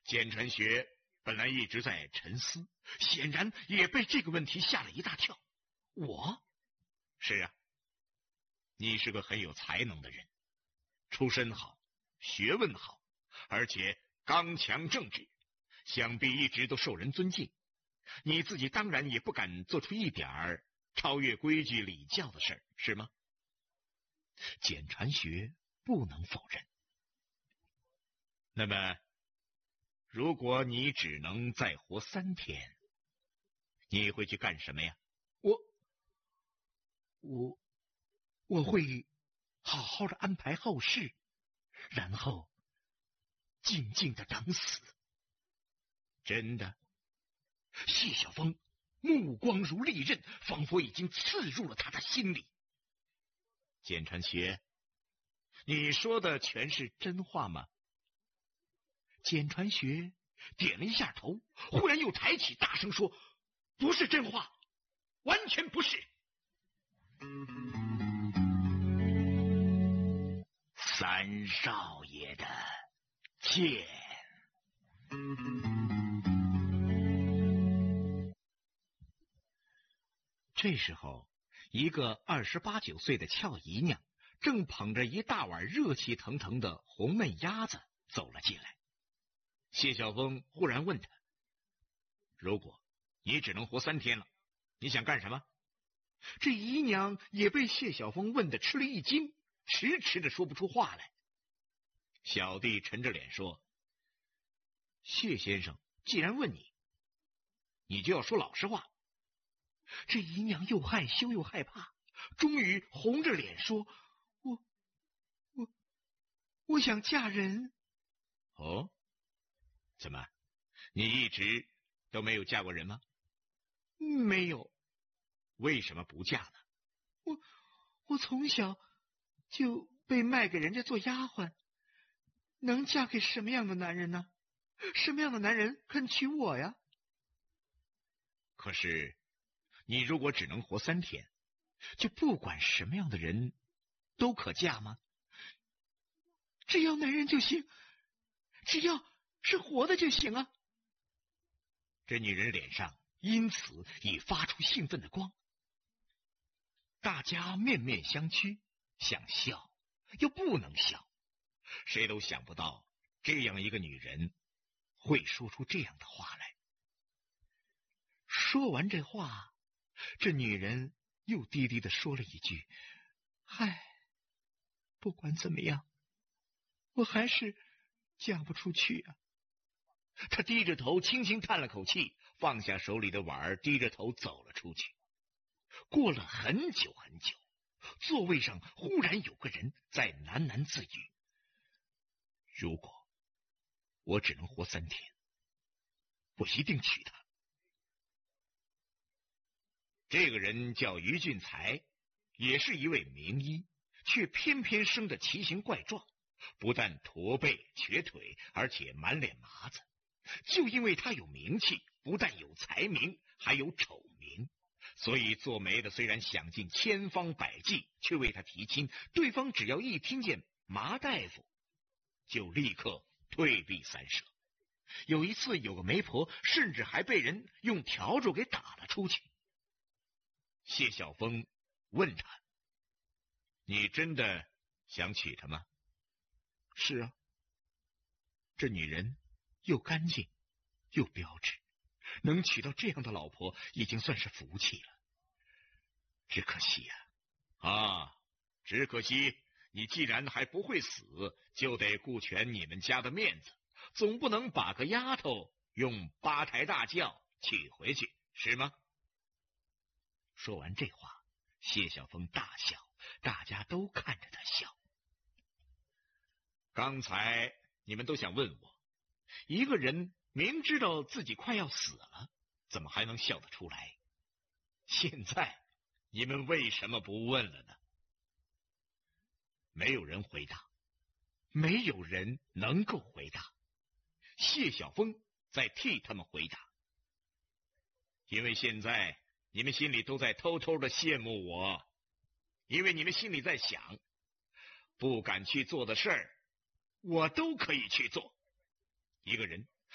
简传学本来一直在沉思，显然也被这个问题吓了一大跳。我？是啊，你是个很有才能的人，出身好，学问好，而且刚强正直，想必一直都受人尊敬。你自己当然也不敢做出一点儿超越规矩礼教的事儿，是吗？简传学不能否认。那么，如果你只能再活3天，你会去干什么呀？我会好好的安排后事，然后静静的等死。真的？谢晓峰目光如利刃，仿佛已经刺入了他的心里。简传学，你说的全是真话吗？简传学点了一下头，忽然又抬起大声说：不是真话，完全不是。三少爷的剑。这时候，一个28、29岁的俏姨娘正捧着一大碗热气腾腾的红焖鸭子走了进来。谢晓峰忽然问他：如果你只能活3天了，你想干什么？这姨娘也被谢晓峰问得吃了一惊，迟迟的说不出话来。小弟沉着脸说：谢先生既然问你，你就要说老实话。这姨娘又害羞又害怕，终于红着脸说：我想嫁人。哦，怎么，你一直都没有嫁过人吗？没有。为什么不嫁呢？我从小就被卖给人家做丫鬟，能嫁给什么样的男人呢？什么样的男人肯娶我呀？可是你如果只能活3天，就不管什么样的人都可嫁吗？只要男人就行，只要是活的就行啊。这女人脸上因此已发出兴奋的光。大家面面相觑，想笑又不能笑，谁都想不到这样一个女人会说出这样的话来。说完这话，这女人又低低地说了一句：嗨，不管怎么样，我还是嫁不出去啊。她低着头轻轻叹了口气，放下手里的碗，低着头走了出去。过了很久很久，座位上忽然有个人在喃喃自语：如果我只能活3天，我一定娶她。这个人叫于俊才，也是一位名医，却偏偏生得奇形怪状，不但驼背瘸腿，而且满脸麻子。就因为他有名气，不但有才名，还有丑名，所以做媒的虽然想尽千方百计去为他提亲，对方只要一听见麻大夫，就立刻退避三舍。有一次，有个媒婆甚至还被人用笤帚给打了出去。谢晓峰问他：你真的想娶她吗？是啊。这女人又干净又标致，能娶到这样的老婆已经算是福气了。只可惜只可惜你既然还不会死，就得顾全你们家的面子，总不能把个丫头用8抬大轿娶回去，是吗？说完这话，谢晓峰大笑，大家都看着他笑。刚才你们都想问我，一个人明知道自己快要死了，怎么还能笑得出来？现在你们为什么不问了呢？没有人回答，没有人能够回答。谢晓峰在替他们回答。因为现在你们心里都在偷偷的羡慕我，因为你们心里在想，不敢去做的事儿，我都可以去做。一个人